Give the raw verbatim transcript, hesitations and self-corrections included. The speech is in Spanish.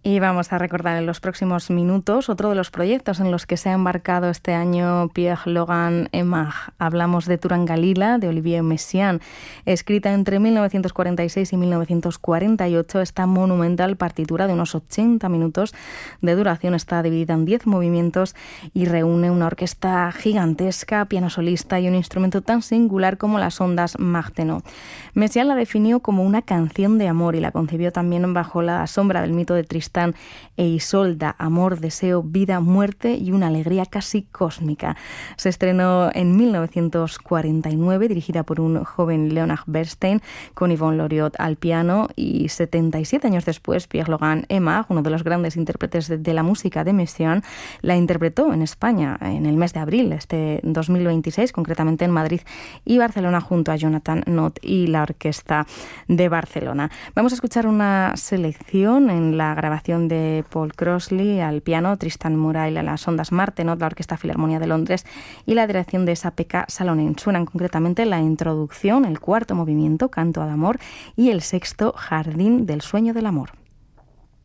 Y vamos a recordar en los próximos minutos otro de los proyectos en los que se ha embarcado este año Pierre Logan Aimard. Hablamos de Turangalila, de Olivier Messiaen. Escrita entre mil novecientos cuarenta y seis y mil novecientos cuarenta y ocho, esta monumental partitura de unos ochenta minutos de duración está dividida en diez movimientos y reúne una orquesta gigantesca, piano solista y un instrumento tan singular como las ondas Martenot. Messiaen la definió como una canción de amor y la concibió también bajo la sombra del mito de Tristán e Isolda, amor, deseo, vida, muerte y una alegría casi cósmica. Se estrenó en mil novecientos cuarenta y nueve, dirigida por un joven Leonard Bernstein, con Yvonne Loriot al piano, y setenta y siete años después, Pierre Logan Aimard, uno de los grandes intérpretes de, de la música de Messiaen, la interpretó en España en el mes de abril, este dos mil veintiséis, concretamente en Madrid y Barcelona, junto a Jonathan Nott y la Orquesta de Barcelona. Vamos a escuchar una selección en la grabación de Paul Crossley al piano, Tristan Murail a las ondas Martenot, la Orquesta Filarmonía de Londres y la dirección de Esa-Pekka Salonen. Suenan concretamente la introducción, el cuarto movimiento, Canto ad Amor, y el sexto, Jardín del Sueño del Amor.